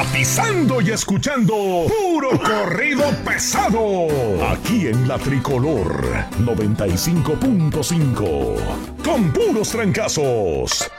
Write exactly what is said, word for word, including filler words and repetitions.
sintonizando y escuchando puro corrido pesado. Aquí en la Tricolor noventa y cinco punto cinco. Con puros trancazos.